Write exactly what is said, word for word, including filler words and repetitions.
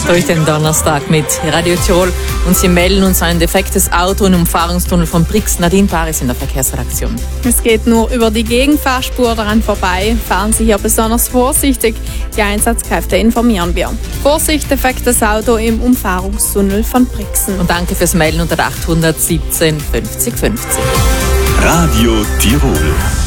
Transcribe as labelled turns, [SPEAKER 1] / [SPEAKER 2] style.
[SPEAKER 1] durch den Donnerstag mit Radio Tirol und Sie melden uns ein defektes Auto im Umfahrungstunnel von Brix. Nadine Paris in der Verkehrsredaktion.
[SPEAKER 2] Es geht nur über die Gegenfahrspur daran vorbei. Fahren Sie hier besonders vorsichtig. Die Einsatzkräfte informieren wir. Vorsicht, defektes Auto im Umfahrungstunnel von Brixen.
[SPEAKER 1] Und danke fürs Melden unter acht siebzehn fünfzig fünfzig.
[SPEAKER 3] Radio Tirol.